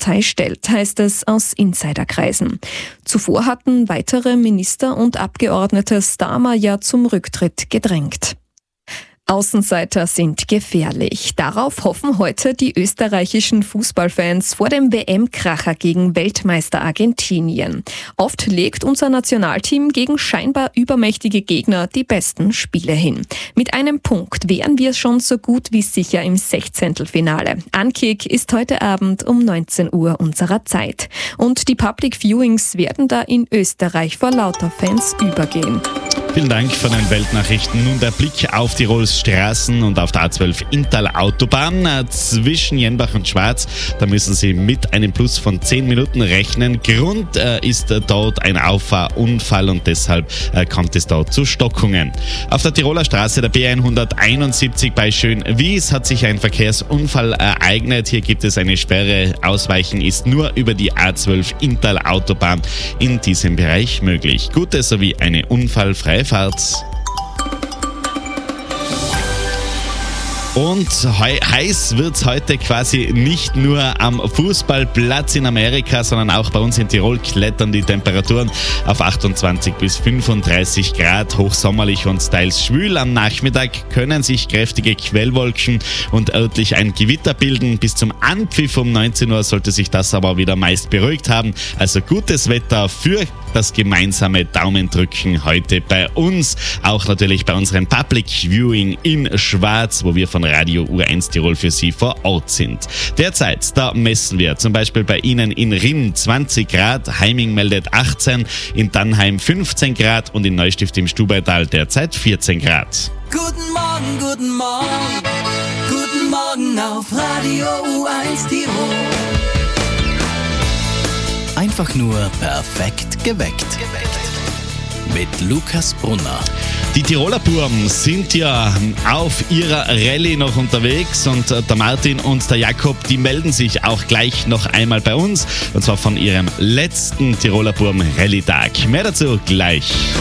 Partei stellt, heißt es aus Insiderkreisen. Zuvor hatten weitere Minister und Abgeordnete Starmer ja zum Rücktritt gedrängt. Außenseiter sind gefährlich. Darauf hoffen heute die österreichischen Fußballfans vor dem WM-Kracher gegen Weltmeister Argentinien. Oft legt unser Nationalteam gegen scheinbar übermächtige Gegner die besten Spiele hin. Mit einem Punkt wären wir schon so gut wie sicher im Sechzehntelfinale. Ankick ist heute Abend um 19 Uhr unserer Zeit. Und die Public Viewings werden da in Österreich vor lauter Fans übergehen. Vielen Dank von den Weltnachrichten. Nun der Blick auf Tirols Straßen und auf der A12 Inntal-Autobahn zwischen Jenbach und Schwarz. Da müssen Sie mit einem Plus von 10 Minuten rechnen. Grund ist dort ein Auffahrunfall und deshalb kommt es dort zu Stockungen. Auf der Tiroler Straße, der B171 bei Schönwies, hat sich ein Verkehrsunfall ereignet. Hier gibt es eine Sperre. Ausweichen ist nur über die A12 Inntal-Autobahn in diesem Bereich möglich. Gute sowie eine unfallfreie Fahrt. Und heiß wird es heute quasi nicht nur am Fußballplatz in Amerika, sondern auch bei uns in Tirol klettern die Temperaturen auf 28 bis 35 Grad, hochsommerlich und teils schwül. Am Nachmittag können sich kräftige Quellwolken und örtlich ein Gewitter bilden. Bis zum Anpfiff um 19 Uhr sollte sich das aber wieder meist beruhigt haben. Also gutes Wetter für das gemeinsame Daumendrücken heute bei uns. Auch natürlich bei unserem Public Viewing in Schwarz, wo wir von Radio U1 Tirol für Sie vor Ort sind. Derzeit, da messen wir zum Beispiel bei Ihnen in Rinn 20 Grad, Heiming meldet 18, in Dannheim 15 Grad und in Neustift im Stubaital derzeit 14 Grad. Guten Morgen, guten Morgen, guten Morgen auf Radio U1 Tirol. Einfach nur perfekt geweckt. Mit Lukas Brunner. Die Tiroler Buben sind ja auf ihrer Rallye noch unterwegs und der Martin und der Jakob, die melden sich auch gleich noch einmal bei uns und zwar von ihrem letzten Tiroler Buben Rallye-Tag. Mehr dazu gleich.